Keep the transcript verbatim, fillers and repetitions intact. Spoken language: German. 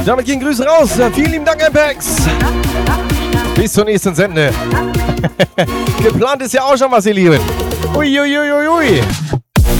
Damit gehen Grüße raus. Vielen lieben Dank, Apex. Bis zur nächsten Sende. Geplant ist ja auch schon was, ihr Lieben. Uiuiuiui. Ui, ui, ui.